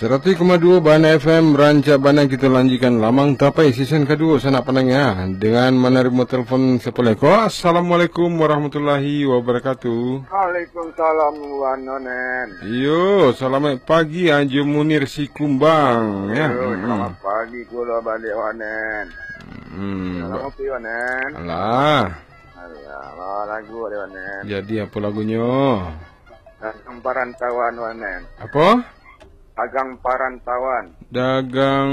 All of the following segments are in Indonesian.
100,2 Bana FM Ranca Bana kita lanjutkan lamang tapai season kedua sanak penanya dengan menerima telepon sepeleko. Assalamualaikum warahmatullahi wabarakatuh. Waalaikumsalam wanonen. Yo, selamat pagi Anjo Munir Sikumbang ya. Selamat pagi kula balik wanen. Selamat pagi wanen. Alah, lagu ada wanen. jadi apa lagunya? Dagang Parantauan wanen. Apa? Dagang Parantauan. Dagang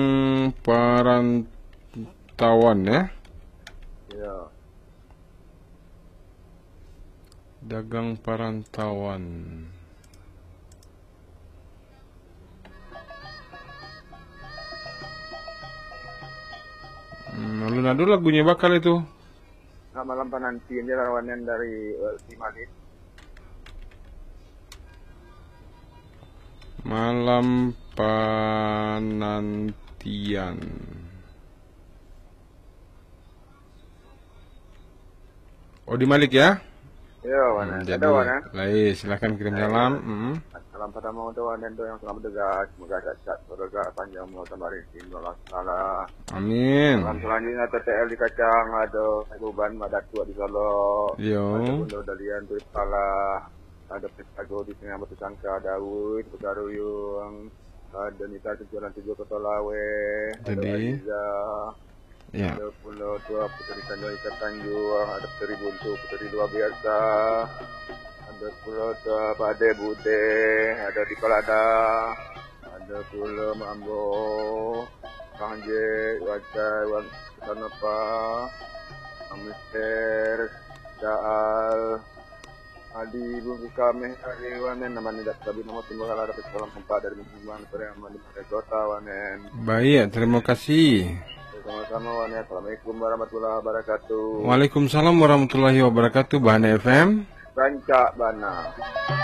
Parantauan ya. Iya. Dagang Parantauan. Lalu nado lagunya bakal itu. Nah, malam penantian dia wanen dari Simanit. Malam penantian. Oh di Malik ya? Iya wanen. Jadi Ada wanen. lain silakan kirim salam. Salam pada mau tuh wanen tuh yang selamat degas, semoga sehat, semoga panjang umur tambah rezeki Allah. Amin. Salam selanjutnya TTL di Kacang, ada Beban Madatua di Solo. Yo. Ada Bunda Dalian di Salah. Ada Pestago di Tengah Batu Sangka, Daud, Pegaruyung, ada Nita Kejualan 7 Kota Lawe, ada Aiza, ya. ada Pulau Tua Puteri Tanjung Ikat Tanjung, ada Puteri Buntu, Puteri Luar Biasa, ada Pulau Tua Pade Bude, ada di Palada, ada Pulau Mambo, Kangje, Wajai, Wanapa, Amister, Jaal, Adi Bungku kami hari wanen namanya tidak sabi nomor timbul kalau dapat salam empat dari Musliman Periaman di Kota wanen. Baik, terima kasih. Sama-sama wanen. Assalamualaikum warahmatullahi wabarakatuh. Waalaikumsalam warahmatullahi wabarakatuh. Bana FM Ranca Bana.